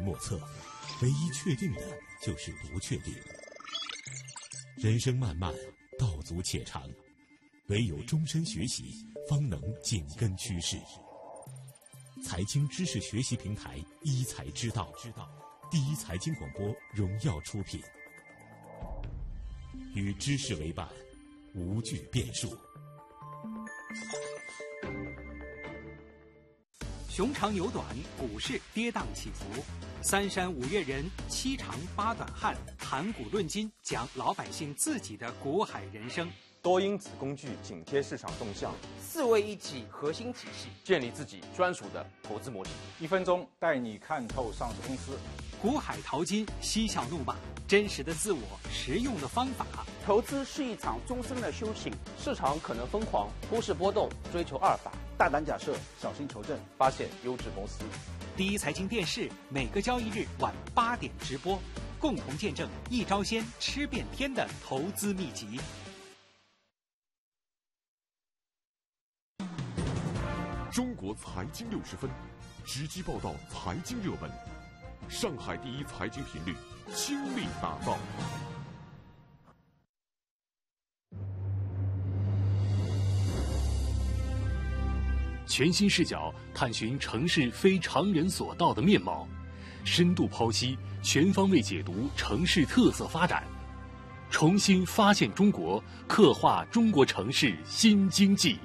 莫测，唯一确定的就是不确定。人生漫漫，道阻且长，唯有终身学习，方能紧跟趋势。财经知识学习平台一财之道，第一财经广播荣耀出品，与知识为伴，无惧变数。 熊长牛短，股市跌宕起伏，三山五岳人，七长八短汉，谈股论金，讲老百姓自己的股海人生。 多因子工具紧贴市场动向 ，4位一体核心体系， 建立自己专属的投资模型。 1分钟带你看透上市公司， 股海淘金，嬉笑怒骂，真实的自我，实用的方法。 投资是一场终身的修行， 市场可能疯狂，忽视波动，追求阿尔法， 大胆假设，小心求证， 发现优质公司。 第一财经电视每个交易日晚8点直播，共同见证一招鲜吃遍天的投资秘籍。 中国财经60分，直击报道财经热门，上海第一财经频率倾力打造。 全新视角探寻城市非常人所到的面貌，深度剖析，全方位解读城市特色发展，重新发现中国，刻画中国城市新经济。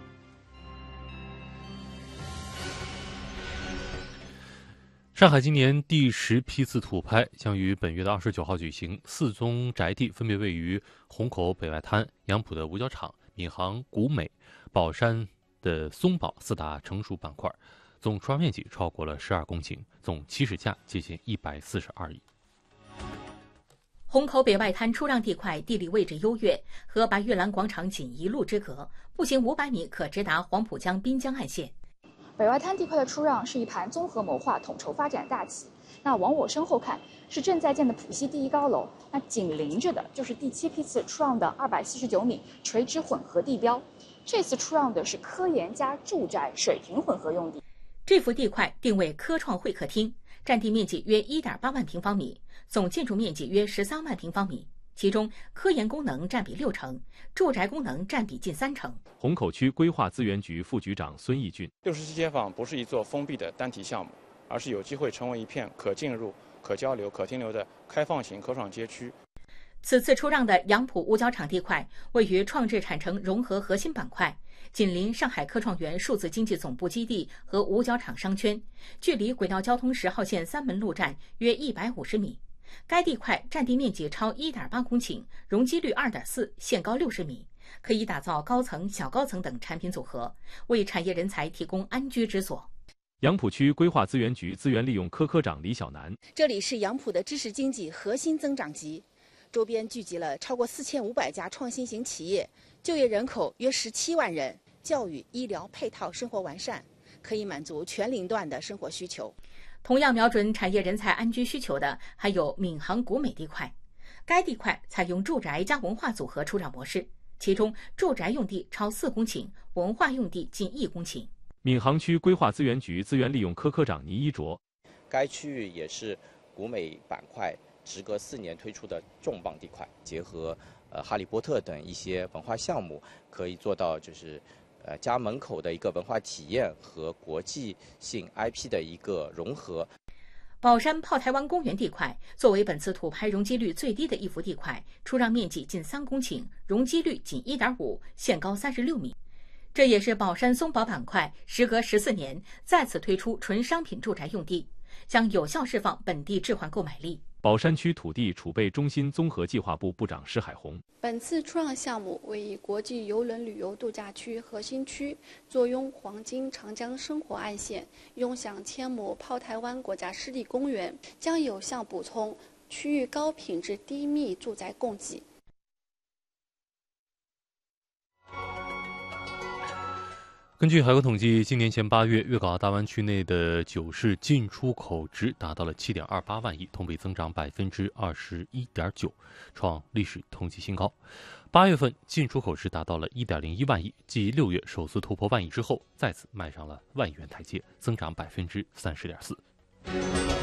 上海今年第10批次土拍将于本月的29号举行，4宗宅地分别位于虹口北外滩、杨浦的五角场、闵行古美、宝山的松宝4大成熟板块，总出让面积超过了12公顷，总起始价接近142亿。 虹口北外滩出让地块地理位置优越，和白玉兰广场仅1路之隔，步行500米可直达黄浦江滨江岸线。 北外滩地块的出让是一盘综合谋划统筹发展大棋。那往我身后看，是正在建的浦西第1高楼，那紧邻着的就是第7批次出让的249米垂直混合地标。这次出让的是科研加住宅水平混合用地。 这幅地块定位科创会客厅，占地面积约1.8万平方米，总建筑面积约13万平方米。其中科研功能占比60%，住宅功能占比近30%。 虹口区规划资源局副局长孙义俊 ，67街坊不是一座封闭的单体项目，而是有机会成为一片可进入、可交流、可停留的开放型科创街区。 此次出让的杨浦五角场地块位于创智产城融合核心板块，紧邻上海科创园数字经济总部基地和五角场商圈，距离轨道交通10号线3门路站约150米。该地块占地面积超1.8公顷，容积率2.4，限高60米，可以打造高层、小高层等产品组合，为产业人才提供安居之所。 杨浦区规划资源局资源利用科科长李小楠， 这里是杨浦的知识经济核心增长极，周边聚集了超过4500家创新型企业，就业人口约17万人，教育、医疗配套生活完善，可以满足全龄段的生活需求。 同样瞄准产业人才安居需求的还有闵行古美地块，该地块采用住宅加文化组合出让模式，其中住宅用地超4公顷，文化用地近1公顷。 闵行区规划资源局资源利用科科长倪一卓， 该区域也是古美板块时隔4年推出的重磅地块，结合哈利波特等一些文化项目，可以做到家门口的一个文化体验和国际性 IP 的一个融合。 宝山炮台湾公园地块作为本次土拍容积率最低的一幅地块，出让面积近3公顷，容积率仅1.5，限高36米。这也是宝山松宝板块时隔14年再次推出纯商品住宅用地，将有效释放本地置换购买力。 宝山区土地储备中心综合计划部部长施海红， 本次出让项目为以国际邮轮旅游度假区核心区，坐拥黄金长江生活岸线，拥享千亩炮台湾国家湿地公园，将有效补充区域高品质低密住宅供给。 根据海关统计，今年前8月，粤港澳大湾区内的酒市进出口值达到了7.28万亿，同比增长21.9%，创历史同期新高。8月份进出口值达到了1.01万亿，继6月首次突破万亿之后，再次迈上了万亿元台阶，增长30.4%。